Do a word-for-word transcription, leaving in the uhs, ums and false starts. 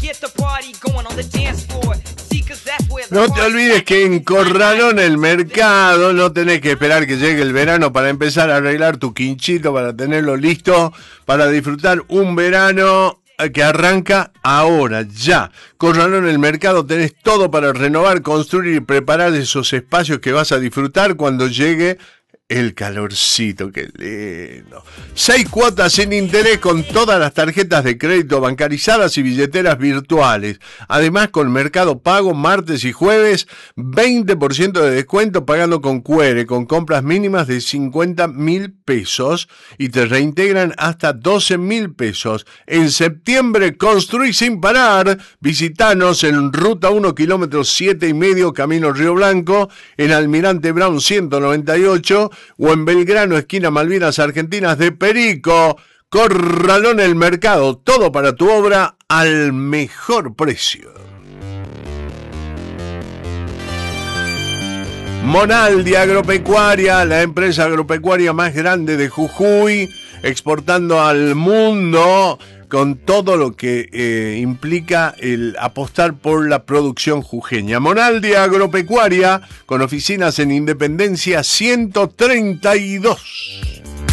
No te olvides que en Corralón el Mercado no tenés que esperar que llegue el verano para empezar a arreglar tu quinchito, para tenerlo listo, para disfrutar un verano que arranca ahora, ya. Corralón el Mercado, tenés todo para renovar, construir y preparar esos espacios que vas a disfrutar cuando llegue el calorcito. Qué lindo. Seis cuotas sin interés con todas las tarjetas de crédito bancarizadas y billeteras virtuales. Además, con Mercado Pago, martes y jueves, veinte por ciento de descuento pagando con Q R, con compras mínimas de cincuenta mil pesos y te reintegran hasta doce mil pesos. En septiembre, construí sin parar. Visitanos en Ruta uno, kilómetro siete y medio, Camino Río Blanco, en Almirante Brown ciento noventa y ocho, o en Belgrano, esquina Malvinas Argentinas de Perico. Corralón el Mercado, todo para tu obra al mejor precio. Monaldi Agropecuaria, la empresa agropecuaria más grande de Jujuy, exportando al mundo con todo lo que eh, implica el apostar por la producción jujeña. Monaldi Agropecuaria, con oficinas en Independencia ciento treinta y dos.